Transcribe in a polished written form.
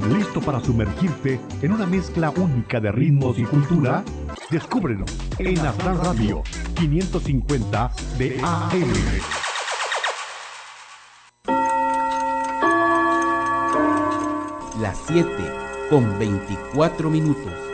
¿Listo para sumergirte en una mezcla única de ritmos y cultura? Descúbrelo en Aztlán Radio 550 de AM. Las 7:24.